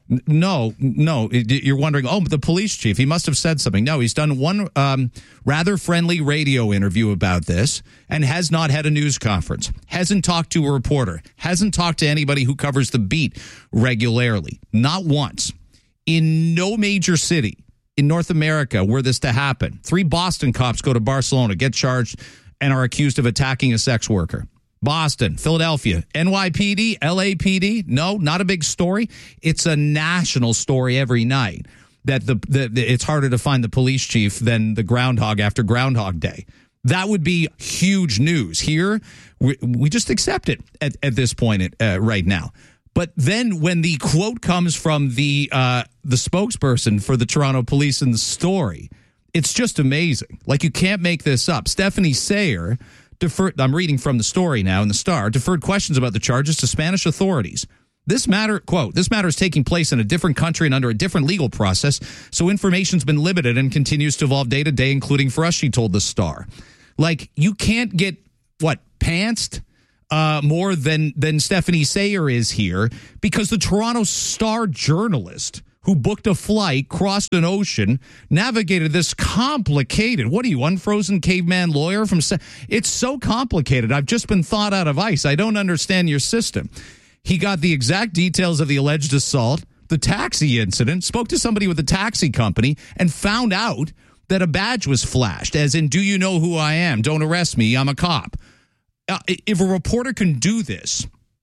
No. You're wondering, the police chief, he must have said something. No, he's done one rather friendly radio interview about this and has not had a news conference, hasn't talked to a reporter, hasn't talked to anybody who covers the beat regularly. Not once. In no major city in North America were this to happen. 3 Boston cops go to Barcelona, get charged, and are accused of attacking a sex worker. Boston, Philadelphia, NYPD, LAPD. No, not a big story. It's a national story every night that it's harder to find the police chief than the groundhog after Groundhog Day. That would be huge news. Here, we just accept it at this point right now. But then when the quote comes from the spokesperson for the Toronto Police in the story, it's just amazing. Like, you can't make this up. Stephanie Sayer I'm reading from the story now in the Star, deferred questions about the charges to Spanish authorities. This matter is taking place in a different country and under a different legal process, so information's been limited and continues to evolve day to day, including for us, she told the Star. Like, you can't get, pantsed more than Stephanie Sayer is here, because the Toronto Star journalist who booked a flight, crossed an ocean, navigated this complicated, what are you, unfrozen caveman lawyer? It's so complicated. I've just been thawed out of ice. I don't understand your system. He got the exact details of the alleged assault, the taxi incident, spoke to somebody with a taxi company, and found out that a badge was flashed, as in, do you know who I am? Don't arrest me. I'm a cop. If a reporter can do this,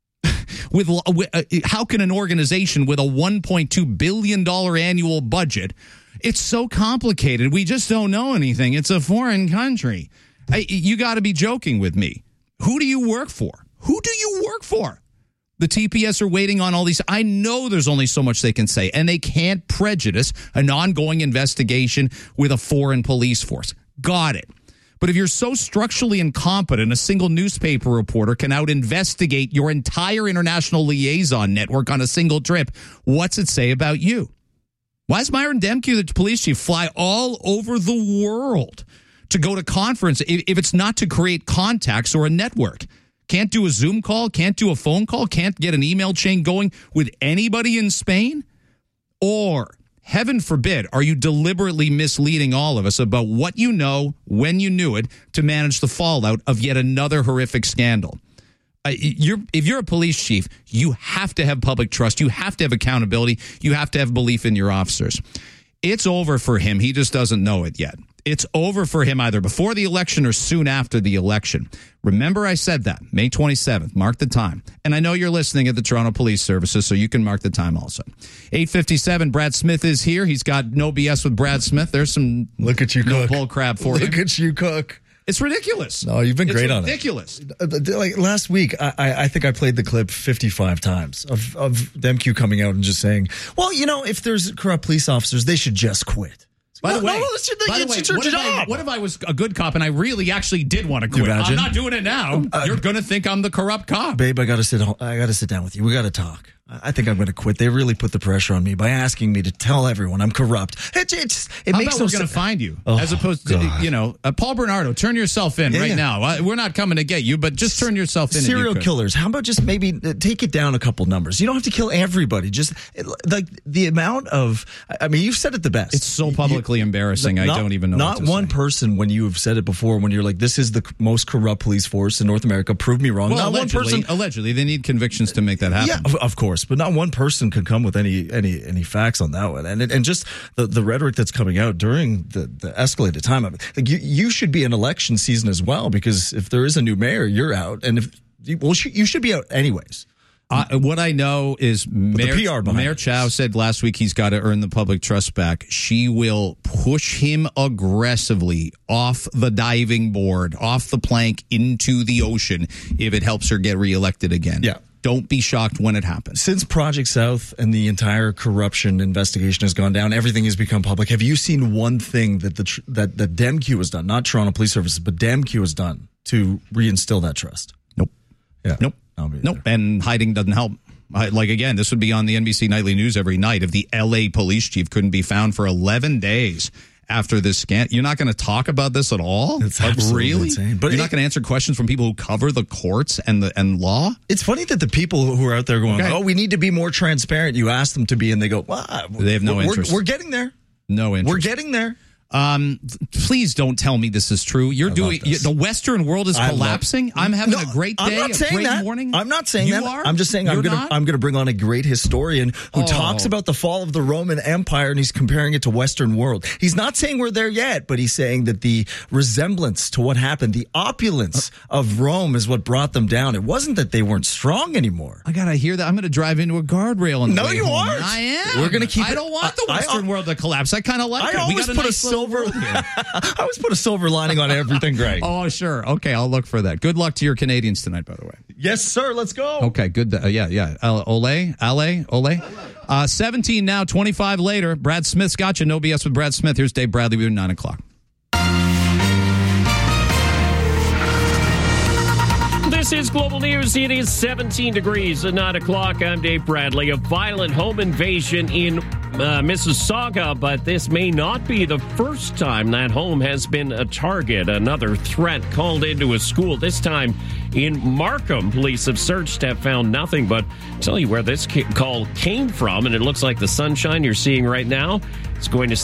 how can an organization with a $1.2 billion annual budget? It's so complicated. We just don't know anything. It's a foreign country. You got to be joking with me. Who do you work for? The TPS are waiting on all these. I know there's only so much they can say, and they can't prejudice an ongoing investigation with a foreign police force. Got it. But if you're so structurally incompetent, a single newspaper reporter can out-investigate your entire international liaison network on a single trip. What's it say about you? Why does Myron Demke, the police chief, fly all over the world to go to conference if it's not to create contacts or a network? Can't do a Zoom call, can't do a phone call, can't get an email chain going with anybody in Spain? Or, heaven forbid, are you deliberately misleading all of us about what you know, when you knew it, to manage the fallout of yet another horrific scandal? If you're a police chief, you have to have public trust. You have to have accountability. You have to have belief in your officers. It's over for him. He just doesn't know it yet. It's over for him either before the election or soon after the election. Remember, I said that. May 27th. Mark the time. And I know you're listening at the Toronto Police Services, so you can mark the time also. 8:57, Brad Smith is here. He's got No BS with Brad Smith. There's some Look at you, no bull crap for you. Look at you, Cook. It's ridiculous. No, you've been great on it. It's ridiculous. Like last week, I think I played the clip 55 times of Demke coming out and just saying, well, if there's corrupt police officers, they should just quit. By the way, what if I was a good cop and I really actually did want to quit? I'm not doing it now. You're going to think I'm the corrupt cop. Babe, I got to sit down with you. We got to talk. I think I'm going to quit. They really put the pressure on me by asking me to tell everyone I'm corrupt. It How makes about no we're going to find you, as opposed to, Paul Bernardo, turn yourself in now. We're not coming to get you, but just turn yourself in. Serial killers. How about just maybe take it down a couple numbers? You don't have to kill everybody. Just like the amount of, you've said it the best. It's so publicly embarrassing. I don't even know Not what to one say. person, when you have said it before, when you're like, this is the most corrupt police force in North America, prove me wrong. Well, not one person. Allegedly, they need convictions to make that happen. Yeah, of course, but not one person can come with any facts on that one, and just the rhetoric that's coming out during the escalated time of it. Like you should be in election season as well, because if there is a new mayor, you're out, and you should be out anyways. What I know is Mayor Chow said last week he's got to earn the public trust back. She will push him aggressively off the diving board, off the plank into the ocean if it helps her get reelected again. Yeah. Don't be shocked when it happens. Since Project South and the entire corruption investigation has gone down, everything has become public. Have you seen one thing that that DemQ has done, not Toronto Police Services, but DemQ has done to reinstill that trust? Nope. Yeah. Nope. And hiding doesn't help. Again, this would be on the NBC Nightly News every night if the LA police chief couldn't be found for 11 days after this scandal. You're not going to talk about this at all? It's absolutely really insane. But you're not going to answer questions from people who cover the courts and law? It's funny that the people who are out there going, oh, we need to be more transparent. You ask them to be, and they go, well, they have no interest. We're getting there. No interest. We're getting there. Please don't tell me this is true. You're doing the Western world is collapsing. I'm having a great day. I'm not saying that. Morning. I'm not saying you that. Are? I'm just saying I'm going to bring on a great historian who talks about the fall of the Roman Empire, and he's comparing it to Western world. He's not saying we're there yet, but he's saying that the resemblance to what happened, the opulence of Rome, is what brought them down. It wasn't that they weren't strong anymore. I gotta hear that. I'm going to drive into a guardrail. On the way you home. aren't. I am. We're going to keep. I don't want the Western world to collapse. I kind of like it. I always put a silver. I always put a silver lining on everything, Greg. Oh, sure. Okay, I'll look for that. Good luck to your Canadians tonight, by the way. Yes, sir. Let's go. Okay, good. Yeah. Ole. 17 now, 25 later. Brad Smith's got you. No BS with Brad Smith. Here's Dave Bradley. We're 9 o'clock. This is Global News. It is 17 degrees at 9 o'clock. I'm Dave Bradley. A violent home invasion in Mississauga, but this may not be the first time that home has been a target. Another threat called into a school, this time in Markham. Police have searched, have found nothing, but I'll tell you where this call came from, and it looks like the sunshine you're seeing right now is going to